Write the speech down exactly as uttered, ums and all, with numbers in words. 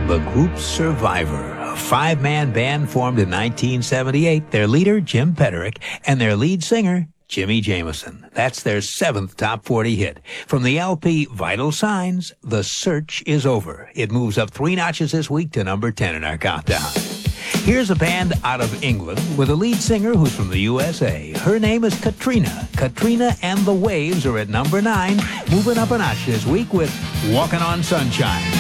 The group Survivor, a five-man band formed in nineteen seventy-eight. Their leader, Jim Petterick, and their lead singer, Jimmy Jamison. That's their seventh top forty hit. From the L P Vital Signs, The Search is Over. It moves up three notches this week to number ten in our countdown. Here's a band out of England with a lead singer who's from the U S A. Her name is Katrina. Katrina and the Waves are at number nine, moving up a notch this week with Walking on Sunshine.